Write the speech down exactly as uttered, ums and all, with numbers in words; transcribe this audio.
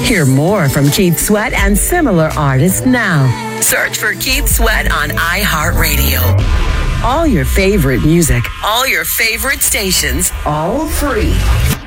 Hear more from Keith Sweat and similar artists now. Search for Keith Sweat on iHeartRadio. All your favorite music, all your favorite stations, all free.